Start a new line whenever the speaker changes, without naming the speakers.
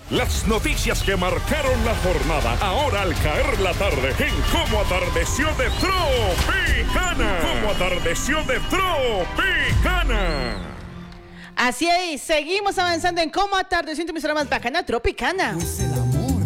Las noticias que marcaron la jornada, ahora al caer la tarde, en Cómo Atardeció de Tropicana. Cómo Atardeció de Tropicana.
Así es, seguimos avanzando en Cómo Atardeció, tu emisora más bacana, Tropicana.